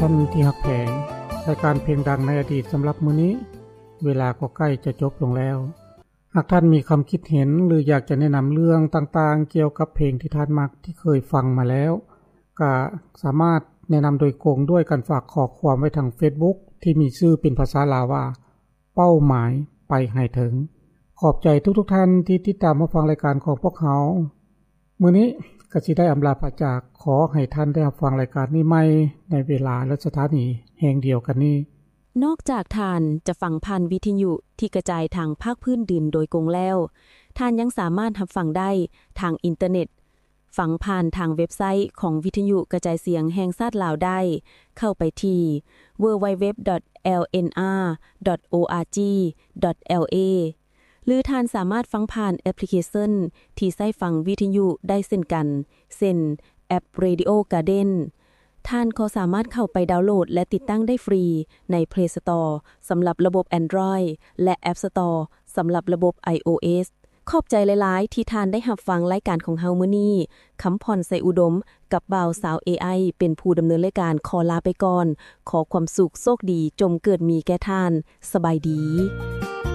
ท่านที่ฮักแพงรายการเพลงดังในอดีตสำหรับมื้อนี้เวลาก็ใกล้จะจบลงแล้วหากท่านมีความคิดเห็นหรืออยากจะแนะนำเรื่องต่างๆเกี่ยวกับเพลงที่ท่านมักที่เคยฟังมาแล้วก็สามารถแนะนำโดยกงด้วยการฝากข้อความไว้ทาง Facebook ที่มีชื่อเป็นภาษาลาวว่าเป้าหมายไปให้ถึงขอบใจทุกๆท่านที่ติดตามมาฟังรายการของพวกเขามื้อนี้ก็สิได้อำลาพระจากขอให้ท่านได้รับฟังรายการนี้ใหม่ในเวลาและสถานีแห่งเดียวกันนี้นอกจากท่านจะฟังผ่านวิทยุที่กระจายทางภาคพื้นดินโดยกงแล้วท่านยังสามารถรับฟังได้ทางอินเทอร์เน็ตฟังผ่านทางเว็บไซต์ของวิทยุกระจายเสียงแห่งชาติลาวได้เข้าไปที่ www.lnr.org.la หรือท่านสามารถฟังผ่านแอปพลิเคชันที่ใช้ฟังวิทยุได้เช่นกันเช่นแอป Radio Garden ท่านก็สามารถเข้าไปดาวน์โหลดและติดตั้งได้ฟรีใน Play Store สำหรับระบบ Android และ App Store สำหรับระบบ iOS ขอบใจหลายๆที่ท่านได้รับฟังรายการของเฮามื้อนี้คำพรใส่อุดมกับบ่าวสาว AI เป็นผู้ดำเนินรายการขอลาไปก่อนขอความสุขโชคดีจงเกิดมีแก่ท่านสบายดี